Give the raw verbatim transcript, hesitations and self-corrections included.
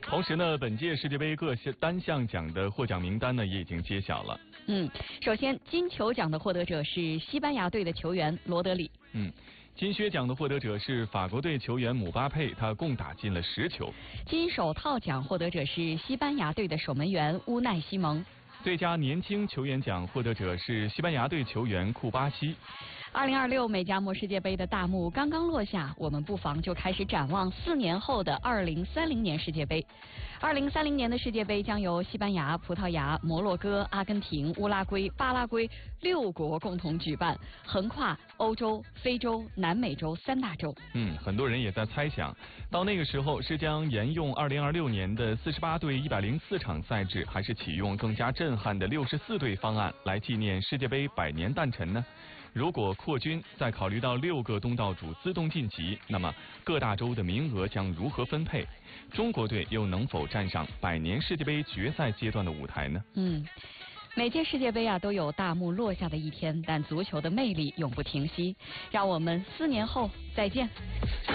同时呢，本届世界杯各项单项奖的获奖名单呢也已经揭晓了。 嗯，首先金球奖的获得者是西班牙队的球员罗德里。 嗯。金靴奖的获得者是法国队球员姆巴佩，他共打进了十球。 金手套奖获得者是西班牙队的守门员乌奈西蒙。 最佳年轻球员奖获得者是西班牙队球员库巴西。 二零二六美加墨世界杯的大幕刚刚落下，我们不妨就开始展望四年后的二零三零年世界杯。二零三零年的世界杯将由西班牙、葡萄牙、摩洛哥、阿根廷、乌拉圭、巴拉圭六国共同举办，横跨欧洲、非洲、南美洲三大洲。 嗯，很多人也在猜想，到那个时候是将沿用二零二六年的四十八队一百零四场赛制，还是启用更加震撼的六十四队方案来纪念世界杯百年诞辰呢？如果扩军，再考虑到六个东道主自动晋级，那么各大洲的名额将如何分配？中国队又能否站上百年世界杯决赛阶段的舞台呢？ 嗯，每届世界杯啊都有大幕落下的一天，但足球的魅力永不停息。让我们四年后再见。